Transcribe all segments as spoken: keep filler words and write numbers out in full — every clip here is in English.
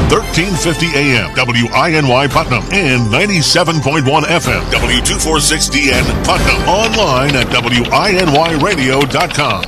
thirteen fifty A M, W I N Y Putnam, and ninety-seven point one F M, W two forty-six D N Putnam. Online at W I N Y radio dot com.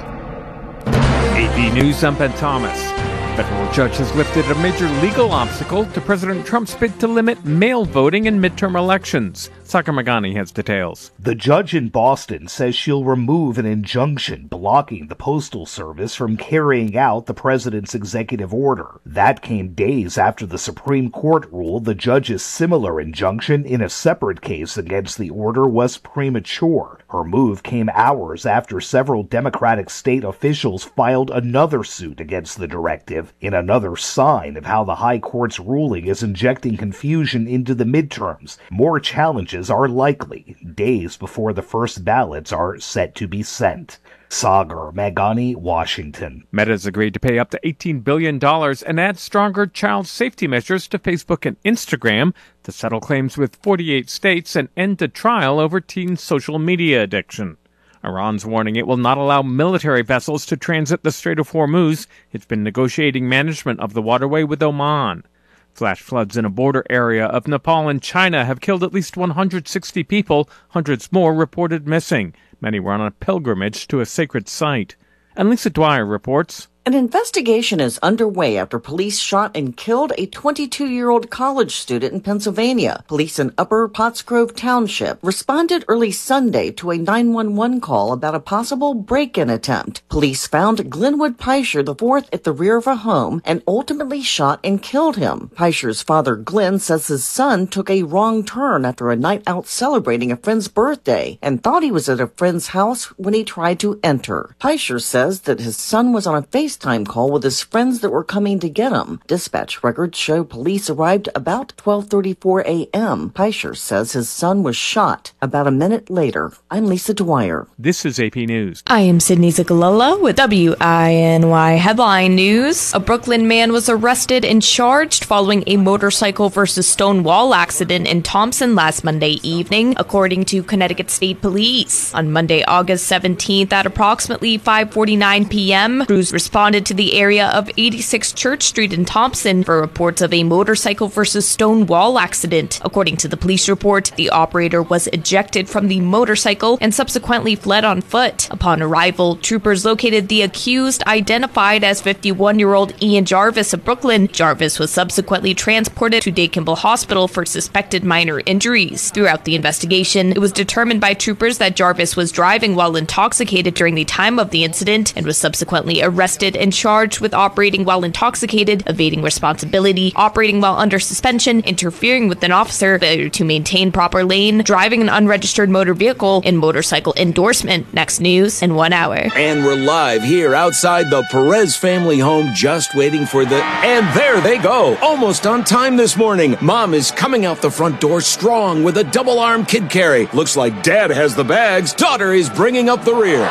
A P News, I'm Ben Thomas. Federal judge has lifted a major legal obstacle to President Trump's bid to limit mail voting in midterm elections. Sagar Meghani has details. The judge in Boston says she'll remove an injunction blocking the Postal Service from carrying out the president's executive order. That came days after the Supreme Court ruled the judge's similar injunction in a separate case against the order was premature. Her move came hours after several Democratic state officials filed another suit against the directive, in another sign of how the High Court's ruling is injecting confusion into the midterms. More challenges are likely, days before the first ballots are set to be sent. Sagar Meghani, Washington. Meta's agreed to pay up to eighteen billion dollars and add stronger child safety measures to Facebook and Instagram to settle claims with forty-eight states and end a trial over teen social media addiction. Iran's warning it will not allow military vessels to transit the Strait of Hormuz. It's been negotiating management of the waterway with Oman. Flash floods in a border area of Nepal and China have killed at least one hundred sixty people, hundreds more reported missing. Many were on a pilgrimage to a sacred site. And Lisa Dwyer reports. An investigation is underway after police shot and killed a twenty-two-year-old college student in Pennsylvania. Police in Upper Pottsgrove Township responded early Sunday to a nine one one call about a possible break-in attempt. Police found Glenwood Peischer the fourth at the rear of a home and ultimately shot and killed him. Peischer's father, Glenn, says his son took a wrong turn after a night out celebrating a friend's birthday and thought he was at a friend's house when he tried to enter. Peischer says that his son was on a FaceTime FaceTime call with his friends that were coming to get him. Dispatch records show police arrived about twelve thirty-four a.m. Peischer says his son was shot about a minute later. I'm Lisa Dwyer. This is A P News. I am Sydney Zagalala with W I N Y Headline News. A Brooklyn man was arrested and charged following a motorcycle versus stone wall accident in Thompson last Monday evening, according to Connecticut State Police. On Monday, August seventeenth at approximately five forty-nine p.m., crews responded to the area of eighty-six Church Street in Thompson for reports of a motorcycle versus stone wall accident. According to the police report, the operator was ejected from the motorcycle and subsequently fled on foot. Upon arrival, troopers located the accused, identified as fifty-one-year-old Ian Jarvis of Brooklyn. Jarvis was subsequently transported to Day Kimball Hospital for suspected minor injuries. Throughout the investigation, it was determined by troopers that Jarvis was driving while intoxicated during the time of the incident and was subsequently arrested and charged with operating while intoxicated, evading responsibility, operating while under suspension, interfering with an officer, failure to maintain proper lane, driving an unregistered motor vehicle, and motorcycle endorsement. Next news in one hour. And we're live here outside the Perez family home, just waiting for the... And there they go, almost on time this morning. Mom is coming out the front door strong with a double-arm kid carry. Looks like Dad has the bags. Daughter is bringing up the rear.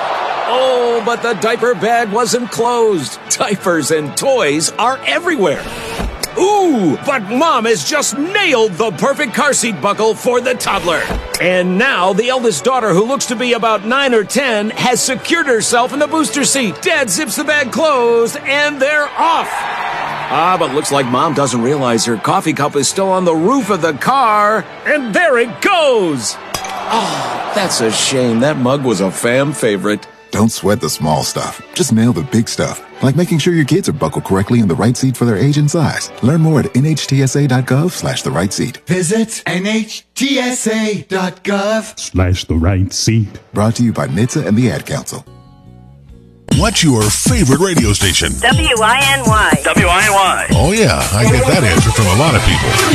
Oh, but the diaper bag wasn't closed. Diapers and toys are everywhere. Ooh, but Mom has just nailed the perfect car seat buckle for the toddler. And now the eldest daughter, who looks to be about nine or ten, has secured herself in the booster seat. Dad zips the bag closed, and they're off. Ah, but looks like Mom doesn't realize her coffee cup is still on the roof of the car. And there it goes. Oh, that's a shame. That mug was a fam favorite. Don't sweat the small stuff. Just nail the big stuff, like making sure your kids are buckled correctly in the right seat for their age and size. Learn more at nhtsa.gov slash the right seat. Visit nhtsa.gov slash the right seat. Brought to you by N H T S A and the Ad Council. What's your favorite radio station? W I N Y. W I N Y. Oh, yeah, I get that answer from a lot of people.